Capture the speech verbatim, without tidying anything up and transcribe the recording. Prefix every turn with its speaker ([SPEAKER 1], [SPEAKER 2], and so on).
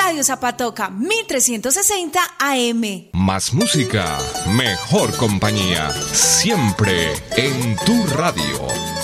[SPEAKER 1] Radio Zapatoca, mil trescientos sesenta A M.
[SPEAKER 2] Más música, mejor compañía, siempre en tu radio.